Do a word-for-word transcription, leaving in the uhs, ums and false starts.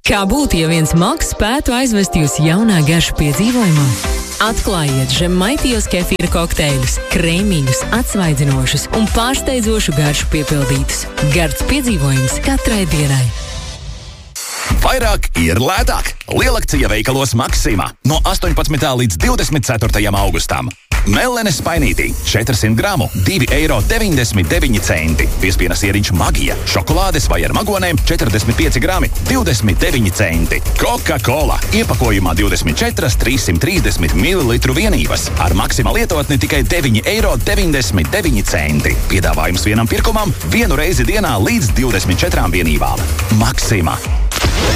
Kā būtu, ja viens maks spētu aizvest jūs jaunā garša piedzīvojumā? Atklājiet Žemaitijos kefīra kokteļus, kreimīgus, atsvaidzinošus un pārsteidzošu garšu piepildītus. Gards piedzīvojums katrai dienai. Vairāk ir lētāk. Lielakcija veikalos Maxima no astoņpadsmitā līdz divdesmit ceturtajam augustam. Mellenes spainītī četrsimt gramu, divi eiro deviņdesmit deviņi centi. Piespienas ieriņš Magija, šokolādes vai ar magonēm četrdesmit pieci grami, divdesmit deviņi centi. Coca-Cola iepakojumā divdesmit četras trīssimt trīsdesmit mililitru vienības. Ar Maxima lietotni tikai deviņi eiro deviņdesmit deviņi centi. Piedāvājums vienam pirkumam vienu reizi dienā līdz divdesmit četrām vienībām. Maxima.